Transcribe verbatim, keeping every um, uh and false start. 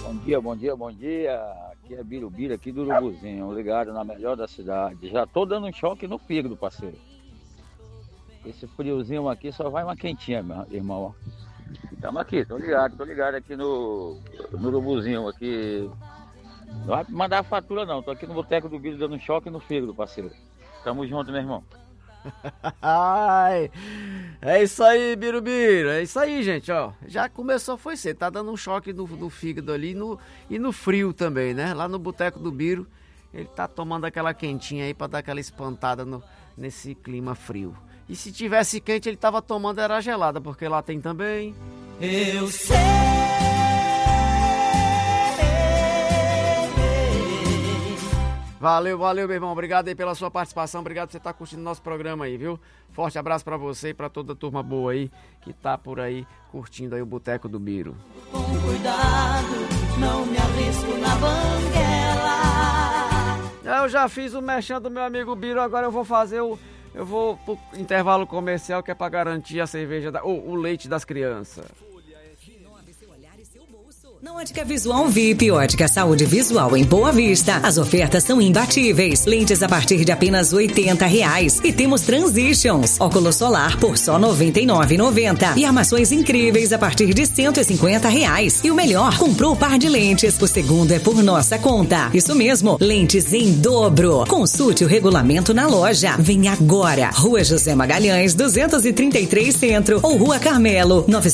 Bom dia, bom dia, bom dia. Aqui é Birubiru, aqui do Urubuzinho, ligado na melhor da cidade. Já tô dando um choque no fígado, parceiro. Esse friozinho aqui só vai uma quentinha, meu irmão. Tamo aqui, tô ligado, tô ligado aqui no, no Urubuzinho, aqui. Não vai mandar a fatura não, tô aqui no Boteco do Biru dando um choque no fígado, parceiro. Tamo junto, meu irmão. Ai, é isso aí, Birubiru, é isso aí, gente, ó. Já começou, foi cedo, tá dando um choque no, no fígado ali no, e no frio também, né? Lá no Boteco do Biru, ele tá tomando aquela quentinha aí pra dar aquela espantada no, nesse clima frio. E se tivesse quente, ele tava tomando era gelada, porque lá tem também. Eu sei. Valeu, valeu, meu irmão. Obrigado aí pela sua participação. Obrigado por você estar curtindo nosso programa aí, viu? Forte abraço pra você e pra toda a turma boa aí que tá por aí curtindo aí o Boteco do Biru. Com cuidado, não me arrisco na banguela. Eu já fiz o merchan do meu amigo Biru, agora eu vou fazer o... Eu vou pro intervalo comercial que é pra garantir a cerveja, da, o, o leite das crianças. Na Ótica Visual V I P, Ótica Saúde Visual em Boa Vista, as ofertas são imbatíveis. Lentes a partir de apenas oitenta reais. E temos Transitions, óculos solar por só noventa e nove reais e noventa centavos. E armações incríveis a partir de cento e cinquenta reais. E o melhor, comprou o par de lentes, o segundo é por nossa conta. Isso mesmo, lentes em dobro. Consulte o regulamento na loja. Vem agora, Rua José Magalhães, duzentos e trinta e três Centro ou Rua Carmelo,